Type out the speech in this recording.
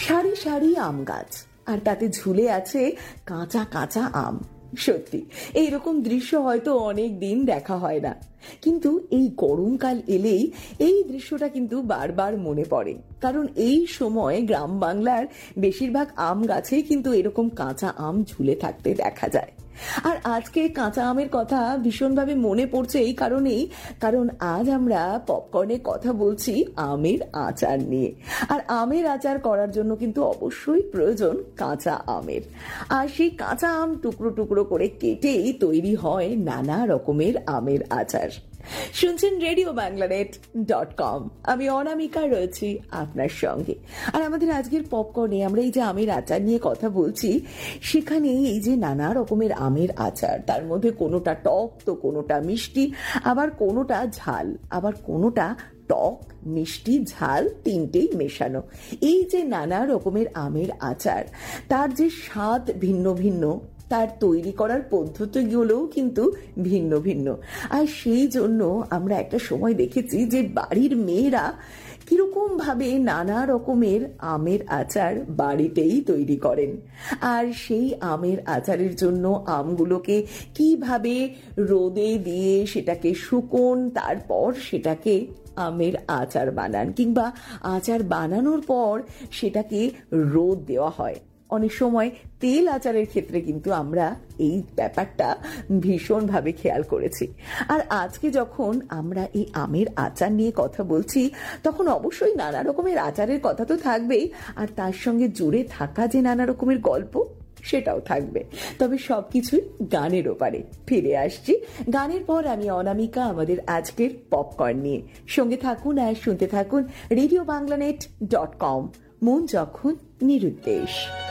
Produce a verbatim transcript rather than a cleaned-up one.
সারি সারি আম গাছ, আর তাতে ঝুলে আছে কাঁচা কাঁচা আম। সত্যি এইরকম দৃশ্য হয়তো অনেক দিন দেখা হয় না, কিন্তু এই গরমকাল এলেই এই দৃশ্যটা কিন্তু বারবার মনে পড়ে। কারণ এই সময় গ্রাম বাংলার বেশিরভাগ আম গাছেই কিন্তু এরকম কাঁচা আম ঝুলে থাকতে দেখা যায়। আর আজকে কাঁচা আমের কথা ভীষণভাবে মনে পড়ছে এই কারণেই, কারণ আজ আমরা পপকর্নে কথা বলছি আমের আচার নিয়ে। আর আমের আচার করার জন্য কিন্তু অবশ্যই প্রয়োজন কাঁচা আমের। আর সেই কাঁচা আম টুকরো টুকরো করে কেটেই তৈরি হয় নানা রকমের আমের আচার। শুনছেন রেডিও বাংলানেট ডট কম, আমি অনামিকা রয়েছি আপনার সঙ্গে। আর আমাদের আজকের পপকর্নে আমরা এই যে আমের আচার নিয়ে কথা বলছি, সেখানে এই যে নানা রকমের আমের আচার, তার মধ্যে কোনোটা টক তো কোনোটা মিষ্টি, আবার কোনোটা ঝাল, আবার কোনোটা টক মিষ্টি ঝাল তিনটেই মেশানো। এই যে নানা রকমের আমের আচার, তার যে স্বাদ ভিন্ন ভিন্ন, তার তৈরি করার পদ্ধতিগুলোও কিন্তু ভিন্ন ভিন্ন। আর সেই জন্য আমরা একটা সময় দেখেছি যে বাড়ির মেয়েরা কিরকম ভাবে নানা রকমের আমের আচার বাড়িতেই তৈরি করেন। আর সেই আমের আচারের জন্য আমগুলোকে কিভাবে রোদে দিয়ে সেটাকে শুকোন, তারপর সেটাকে আমের আচার বানান, কিংবা আচার বানানোর পর সেটাকে রোদ দেওয়া হয়। অনেক সময় তেল আচারের ক্ষেত্রে কিন্তু আমরা এই ব্যাপারটা ভীষণভাবে খেয়াল করেছি। আর আজকে যখন আমরা এই আমের আচার নিয়ে কথা বলছি, তখন অবশ্যই নানা রকমের আচারের কথা তো থাকবেই, আর তার সঙ্গে জুড়ে থাকা যে নানা রকমের গল্প, সেটাও থাকবে। তবে সবকিছুই গানের ওপারে। ফিরে আসছি গানের পর, আমি অনামিকা আমাদের আজকের পপকর্ন নিয়ে। সঙ্গে থাকুন আর শুনতে থাকুন রেডিও বাংলানেট ডট কম, মন যখন নিরুদ্দেশ।